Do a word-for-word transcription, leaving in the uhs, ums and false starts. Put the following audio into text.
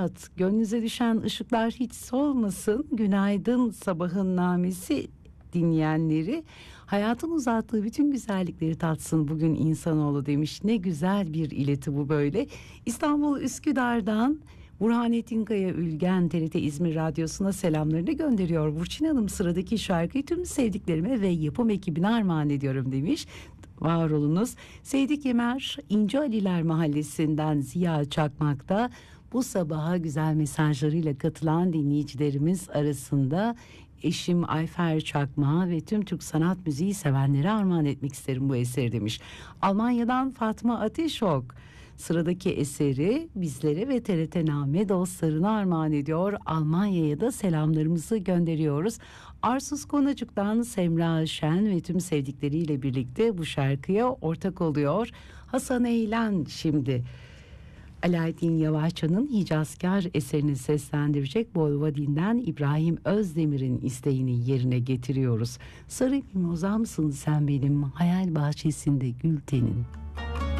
Murat, gönlünüze düşen ışıklar hiç solmasın. Günaydın sabahın namesi dinleyenleri. Hayatın uzattığı bütün güzellikleri tatsın bugün insanoğlu demiş. Ne güzel bir ileti bu böyle. İstanbul Üsküdar'dan Burhanettin Kaya Ülgen T R T İzmir Radyosu'na selamlarını gönderiyor. Burçin Hanım, sıradaki şarkıyı tüm sevdiklerime ve yapım ekibine armağan ediyorum demiş. Var olunuz. Seydik Yemer İnce Aliler Mahallesi'nden Ziya Çakmak'ta bu sabaha güzel mesajlarıyla katılan dinleyicilerimiz arasında eşim Ayfer Çakmak'a ve tüm Türk sanat müziği sevenlere armağan etmek isterim bu eseri demiş. Almanya'dan Fatma Ateşok sıradaki eseri bizlere ve T R T Name dostlarına armağan ediyor. Almanya'ya da selamlarımızı gönderiyoruz. Arsuz Konacık'tan Semra Şen ve tüm sevdikleriyle birlikte bu şarkıya ortak oluyor. Hasan Eğlen şimdi Alaeddin Yavaşçı'nın Hicazkar eserini seslendirecek Bolvadin'den İbrahim Özdemir'in isteğini yerine getiriyoruz. Sarı mimoza mısın sen benim hayal bahçesinde gül tenin?